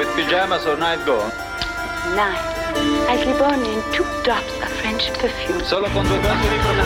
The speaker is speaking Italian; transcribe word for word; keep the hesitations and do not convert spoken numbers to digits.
with pajamas or night gown? Night. I sleep only in two drops of French perfume. Solo con due gocce di profumo.